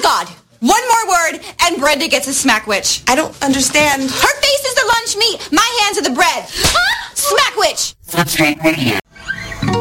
God. One more word, and Brenda gets a smack witch. I don't understand. Her face is the lunch meat. My hands are the bread. Smack witch. Substrate radio.